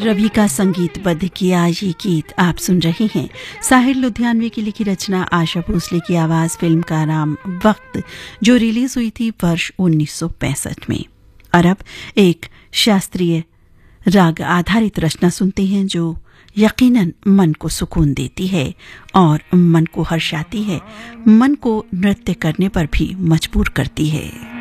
रवि का संगीतबद्ध किया ये गीत आप सुन रहे हैं साहिर लुधियानवी की लिखी रचना, आशा भोसले की आवाज। फिल्म का नाम वक्त, जो रिलीज हुई थी वर्ष 1965 में। और अब एक शास्त्रीय राग आधारित रचना सुनते हैं जो यकीनन मन को सुकून देती है और मन को हर्षाती है, मन को नृत्य करने पर भी मजबूर करती है।